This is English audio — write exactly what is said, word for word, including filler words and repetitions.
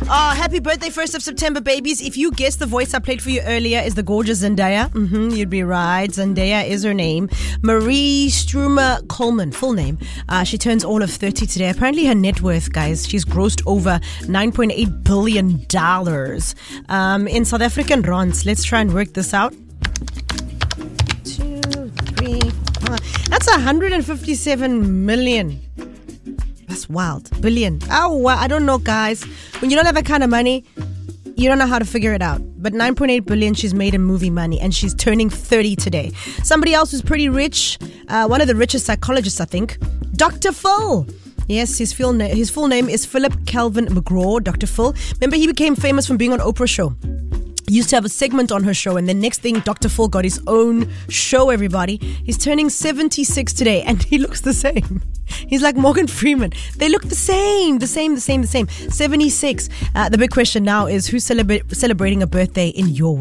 Oh, happy birthday, first of September, babies. If you guessed the voice I played for you earlier is the gorgeous Zendaya, mm-hmm, you'd be right. Zendaya is her name. Marie Strumer Coleman, full name. Uh, she turns all of thirty today. Apparently her net worth, guys, she's grossed over nine point eight billion dollars. Um, in South African rands, let's try and work this out. Two, three, four. That's one hundred fifty-seven million. That's wild. Billion. Oh, well, I don't know, guys. When you don't have that kind of money, you don't know how to figure it out. But nine point eight billion she's made in movie money, and she's turning thirty today. Somebody else who's pretty rich, uh, one of the richest psychologists, I think, Doctor Phil. Yes, his full, na- his full name is Philip Calvin McGraw, Doctor Phil. Remember, he became famous from being on Oprah's show. He used to have a segment on her show, and the next thing, Doctor Phil got his own show, everybody. He's turning seventy-six today, and he looks the same. He's like Morgan Freeman. They look the same, the same, the same, the same. seventy-six. Uh, the big question now is, who's celebra- celebrating a birthday in your